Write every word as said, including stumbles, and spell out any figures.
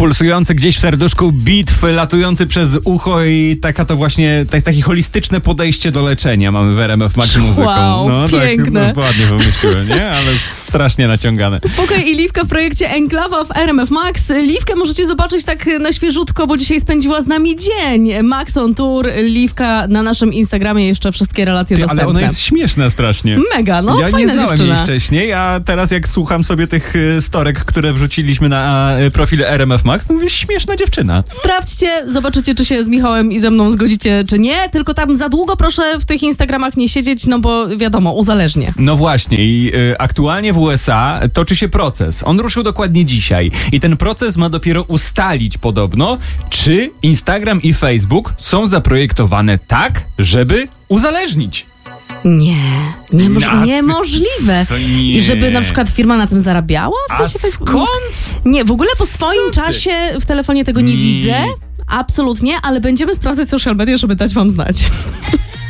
Pulsujący gdzieś w serduszku beat, latujący przez ucho i taka to właśnie, tak, takie holistyczne podejście do leczenia mamy w R M F Max muzyką. Wow, no, piękne. Tak, no, ładnie wymyśliłem, nie? Ale strasznie naciągane. Pukaj i Liwka w projekcie Enklawa w R M F Max. Liwkę możecie zobaczyć tak na świeżutko, bo dzisiaj spędziła z nami dzień. Max on Tour, Liwka na naszym Instagramie, jeszcze wszystkie relacje Ty, dostępne. ale ona jest śmieszna strasznie. Mega, no ja fajna nie znałem dziewczyna. jej wcześniej, a teraz jak słucham sobie tych y, storek, które wrzuciliśmy na y, profil R M F Max, to mówię, śmieszna dziewczyna. Sprawdźcie, zobaczycie, czy się z Michałem i ze mną zgodzicie, czy nie. Tylko tam za długo proszę w tych Instagramach nie siedzieć, no bo wiadomo, uzależnie. No właśnie i y, aktualnie w U S A toczy się proces. On ruszył dokładnie dzisiaj i ten proces ma dopiero ustalić podobno, czy Instagram i Facebook są zaprojektowane tak, żeby uzależnić. Nie, niemoż- Nas- niemożliwe. Co nie? I żeby na przykład firma na tym zarabiała? W A sensie Facebook- skąd? Nie, w ogóle po swoim Co ty? czasie w telefonie tego nie Nie. widzę. Absolutnie, ale będziemy sprawdzać social media, żeby dać wam znać.